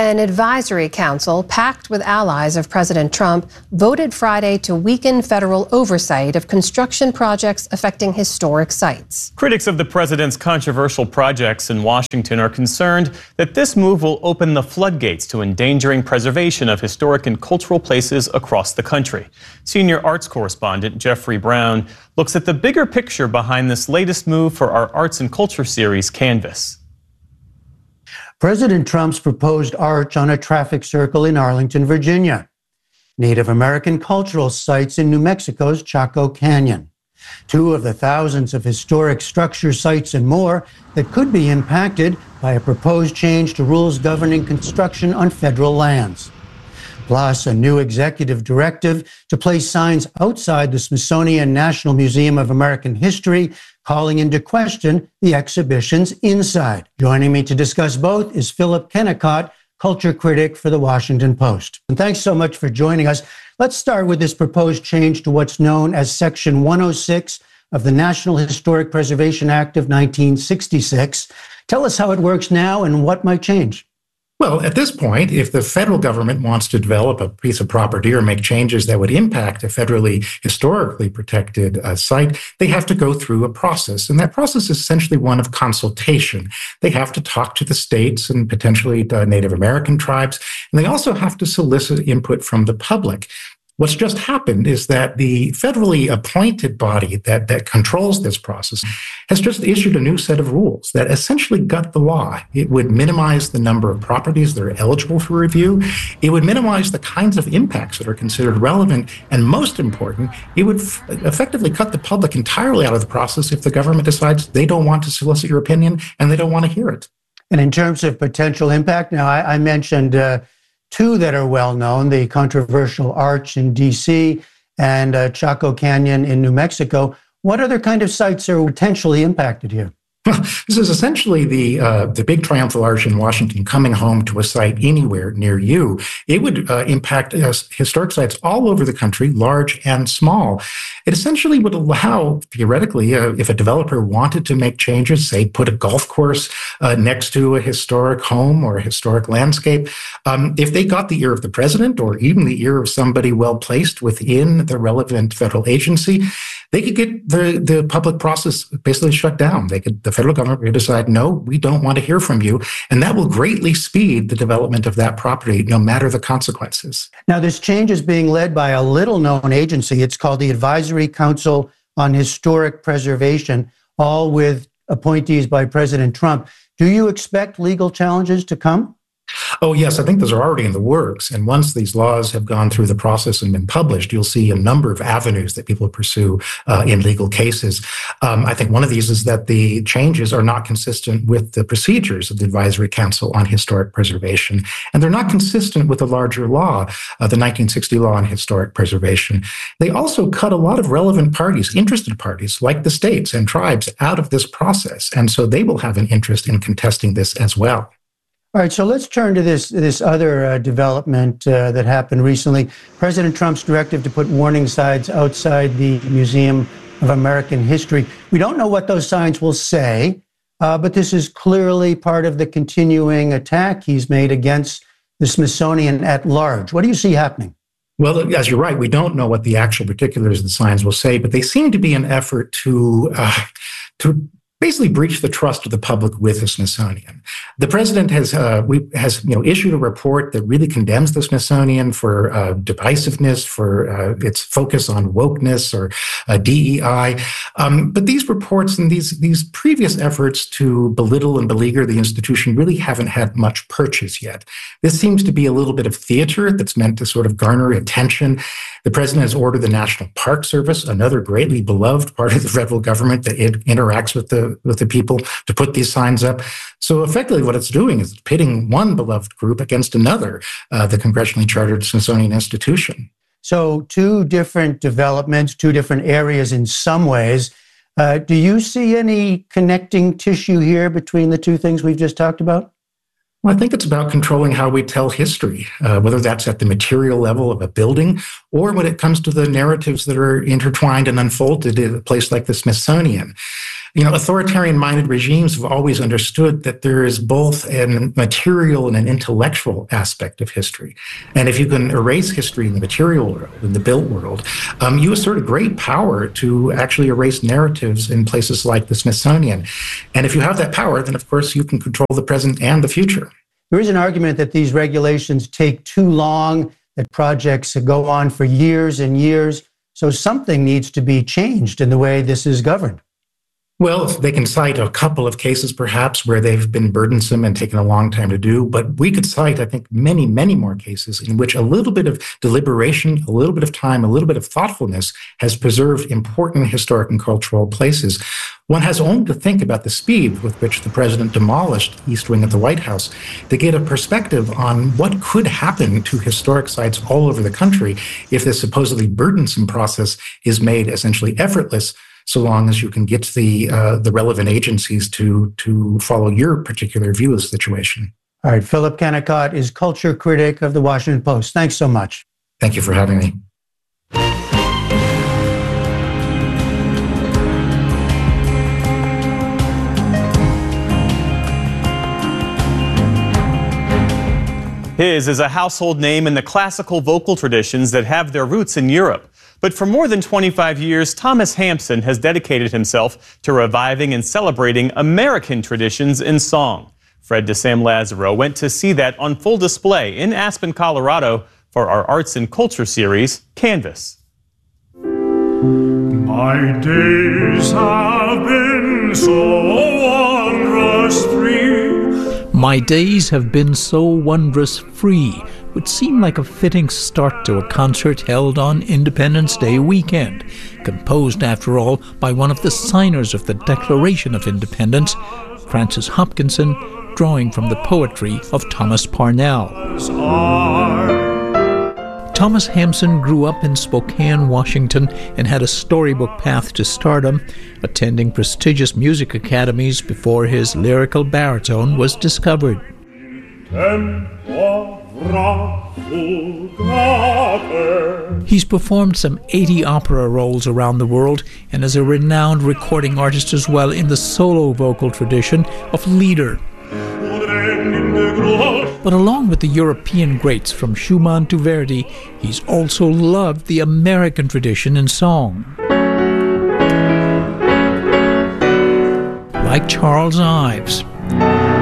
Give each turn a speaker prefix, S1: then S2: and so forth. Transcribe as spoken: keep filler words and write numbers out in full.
S1: An advisory council, packed with allies of President Trump, voted Friday to weaken federal oversight of construction projects affecting historic sites.
S2: Critics of the president's controversial projects in Washington are concerned that this move will open the floodgates to endangering preservation of historic and cultural places across the country. Senior arts correspondent Jeffrey Brown looks at the bigger picture behind this latest move for our arts and culture series, Canvas.
S3: President Trump's proposed arch on a traffic circle in Arlington, Virginia. Native American cultural sites in New Mexico's Chaco Canyon. Two of the thousands of historic structure sites and more that could be impacted by a proposed change to rules governing construction on federal lands. Plus, a new executive directive to place signs outside the Smithsonian National Museum of American History, calling into question the exhibition's inside. Joining me to discuss both is Philip Kennicott, culture critic for The Washington Post. And thanks so much for joining us. Let's start with this proposed change to what's known as Section one oh six of the National Historic Preservation Act of nineteen sixty-six. Tell us how it works now and what might change.
S4: Well, at this point, if the federal government wants to develop a piece of property or make changes that would impact a federally historically protected uh, site, they have to go through a process. And that process is essentially one of consultation. They have to talk to the states and potentially uh, Native American tribes, and they also have to solicit input from the public. What's just happened is that the federally appointed body that, that controls this process has just issued a new set of rules that essentially gut the law. It would minimize the number of properties that are eligible for review. It would minimize the kinds of impacts that are considered relevant. And most important, it would f- effectively cut the public entirely out of the process if the government decides they don't want to solicit your opinion and they don't want to hear it.
S3: And in terms of potential impact, now I, I mentioned uh, two that are well known, the controversial Arch in D C and uh, Chaco Canyon in New Mexico. What other kind of sites are potentially impacted here?
S4: Well, this is essentially the uh, the big triumphal arch in Washington coming home to a site anywhere near you. It would uh, impact uh, historic sites all over the country, large and small. It essentially would allow, theoretically, uh, if a developer wanted to make changes, say put a golf course uh, next to a historic home or a historic landscape, um, if they got the ear of the president or even the ear of somebody well-placed within the relevant federal agency, they could get the, the public process basically shut down. They could, the federal government could decide, no, we don't want to hear from you. And that will greatly speed the development of that property, no matter the consequences.
S3: Now, this change is being led by a little-known agency. It's called the Advisory Council on Historic Preservation, all with appointees by President Trump. Do you expect legal challenges to come?
S4: Oh, yes, I think those are already in the works. And once these laws have gone through the process and been published, you'll see a number of avenues that people pursue uh, in legal cases. Um, I think one of these is that the changes are not consistent with the procedures of the Advisory Council on Historic Preservation, and they're not consistent with the larger law, uh, the nineteen sixty Law on Historic Preservation. They also cut a lot of relevant parties, interested parties, like the states and tribes, out of this process. And so they will have an interest in contesting this as well.
S3: All right, so let's turn to this this other uh, development uh, that happened recently. President Trump's directive to put warning signs outside the Museum of American History. We don't know what those signs will say, uh, but this is clearly part of the continuing attack he's made against the Smithsonian at large. What do you see happening?
S4: Well, as you're right, we don't know what the actual particulars of the signs will say, but they seem to be an effort to uh, to basically breach the trust of the public with the Smithsonian. The president has uh, we, has you know issued a report that really condemns the Smithsonian for uh, divisiveness, for uh, its focus on wokeness or uh, D E I. Um, but these reports and these these previous efforts to belittle and beleaguer the institution really haven't had much purchase yet. This seems to be a little bit of theater that's meant to sort of garner attention. The president has ordered the National Park Service, another greatly beloved part of the federal government that it interacts with the with the people, to put these signs up. So effectively what it's doing is pitting one beloved group against another, uh, the congressionally chartered Smithsonian Institution.
S3: So two different developments, two different areas in some ways. Uh, do you see any connecting tissue here between the two things we've just talked about?
S4: Well, I think it's about controlling how we tell history, uh, whether that's at the material level of a building or when it comes to the narratives that are intertwined and unfolded in a place like the Smithsonian. You know, authoritarian-minded regimes have always understood that there is both a material and an intellectual aspect of history. And if you can erase history in the material world, in the built world, um, you assert a great power to actually erase narratives in places like the Smithsonian. And if you have that power, then of course you can control the present and the future.
S3: There is an argument that these regulations take too long, that projects go on for years and years. So something needs to be changed in the way this is governed.
S4: Well, they can cite a couple of cases, perhaps, where they've been burdensome and taken a long time to do. But we could cite, I think, many, many more cases in which a little bit of deliberation, a little bit of time, a little bit of thoughtfulness has preserved important historic and cultural places. One has only to think about the speed with which the president demolished East Wing of the White House to get a perspective on what could happen to historic sites all over the country if this supposedly burdensome process is made essentially effortless, so long as you can get the uh, the relevant agencies to to follow your particular view of the situation.
S3: All right, Philip Kennicott is culture critic of the Washington Post. Thanks so much.
S4: Thank you for having me.
S2: His is a household name in the classical vocal traditions that have their roots in Europe. But for more than twenty-five years, Thomas Hampson has dedicated himself to reviving and celebrating American traditions in song. Fred DeSam Lazaro went to see that on full display in Aspen, Colorado for our Arts and Culture series, Canvas.
S5: My days have been so wondrous free.
S6: My days have been so wondrous free would seem like a fitting start to a concert held on Independence Day weekend, composed, after all, by one of the signers of the Declaration of Independence, Francis Hopkinson, drawing from the poetry of Thomas Parnell. Thomas Hampson grew up in Spokane, Washington, and had a storybook path to stardom, attending prestigious music academies before his lyrical baritone was discovered. He's performed some eighty opera roles around the world and is a renowned recording artist as well in the solo vocal tradition of Lieder. But along with the European greats from Schumann to Verdi, he's also loved the American tradition in song. Like Charles Ives.